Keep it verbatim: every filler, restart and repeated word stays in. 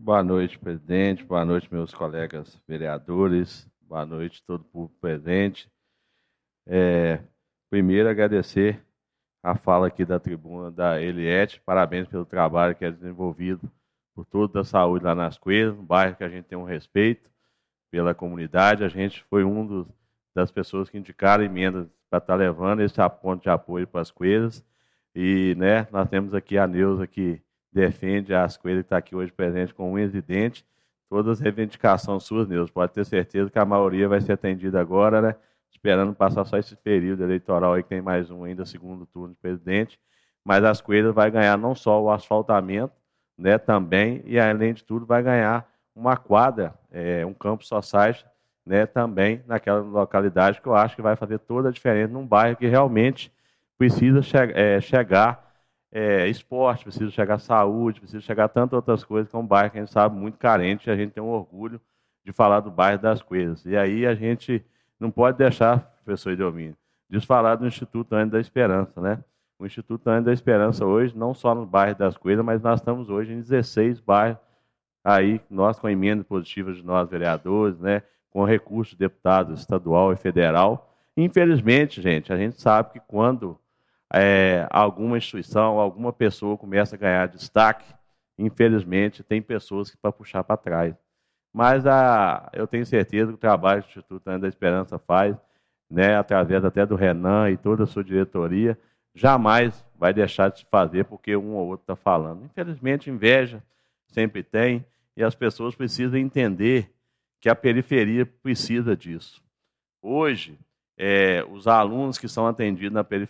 Boa noite, presidente. Boa noite, meus colegas vereadores. Boa noite, todo o público presente. É, primeiro, agradecer a fala aqui da tribuna da Eliette. Parabéns pelo trabalho que é desenvolvido por toda a saúde lá nas Coelhas, um bairro que a gente tem um respeito pela comunidade. A gente foi um dos, das pessoas que indicaram emendas para estar levando esse ponto de apoio para as Coelhas. E né, nós temos aqui a Neuza que defende as Coelhas, que está aqui hoje presente com unhas e dentes. Todas as reivindicações suas, Neuza, pode ter certeza que a maioria vai ser atendida agora, né? Esperando passar só esse período eleitoral aí, que tem mais um ainda, segundo turno de presidente. Mas as Coelhas vai ganhar não só o asfaltamento, né, também, e além de tudo vai ganhar uma quadra, é, um campo society, né, também naquela localidade, que eu acho que vai fazer toda a diferença num bairro que realmente precisa che é, chegar é, esporte, precisa chegar saúde, precisa chegar tantas outras coisas, que é um bairro que a gente sabe muito carente, e a gente tem um orgulho de falar do bairro das Coelhas. E aí a gente não pode deixar, professor Edelmiro, de falar do Instituto Anjo da Esperança, né? O Instituto Anjo da Esperança hoje, não só no bairro das Coelhas, mas nós estamos hoje em dezesseis bairros, aí nós com emendas positivas de nós vereadores, né? Com recurso de deputado estadual e federal. Infelizmente, gente, a gente sabe que quando é, alguma instituição, alguma pessoa começa a ganhar destaque, infelizmente, tem pessoas que para puxar para trás. Mas a, eu tenho certeza que o trabalho que o Instituto Anjo da Esperança faz, né, através até do Renan e toda a sua diretoria, jamais vai deixar de se fazer porque um ou outro está falando. Infelizmente, inveja sempre tem, e as pessoas precisam entender que a periferia precisa disso. Hoje, é, os alunos que são atendidos na periferia,